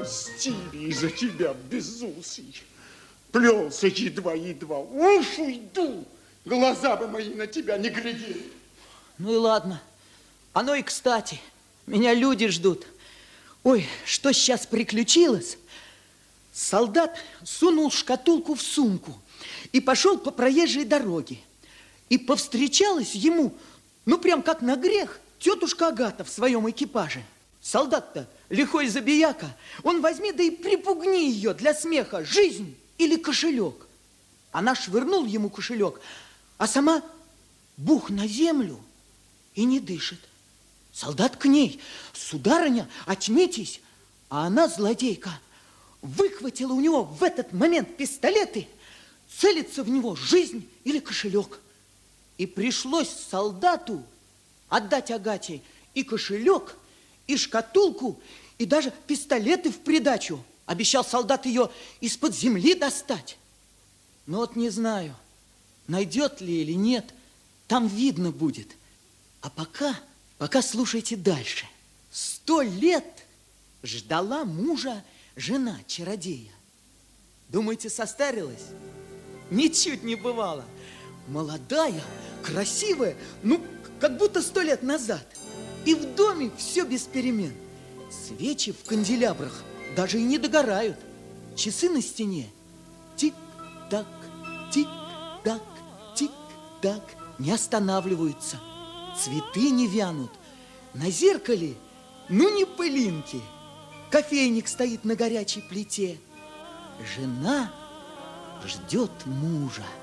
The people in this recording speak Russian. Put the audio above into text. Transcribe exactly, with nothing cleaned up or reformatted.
Мстили из-за тебя, безусый. Плелся едва-едва. Уж уйду. Глаза бы мои на тебя не глядели. Ну и ладно. Оно и кстати. Меня люди ждут. Ой, что сейчас приключилось? Солдат сунул шкатулку в сумку и пошел по проезжей дороге. И повстречалась ему, ну прям как на грех, тетушка Агата в своем экипаже. Солдат-то лихой забияка. Он возьми да и припугни ее для смеха. Жизнь или кошелек. Она швырнул ему кошелек, а сама бух на землю и не дышит. Солдат к ней: сударыня, очнитесь. А она, злодейка, выхватила у него в этот момент пистолеты, целится в него жизнь или кошелек. И пришлось солдату отдать Агате и кошелек, и шкатулку, и даже пистолеты в придачу. Обещал солдат ее из-под земли достать. Но вот не знаю, найдет ли или нет, там видно будет. А пока, пока слушайте дальше. Сто лет ждала мужа жена чародея. Думаете, состарилась? Ничуть не бывало. Молодая, красивая, ну, как будто сто лет назад. И в доме все без перемен. Свечи в канделябрах даже и не догорают. Часы на стене тик-так, тик-так, тик-так не останавливаются. Цветы не вянут. На зеркале, ну, не пылинки. Кофейник стоит на горячей плите. Жена ждет мужа.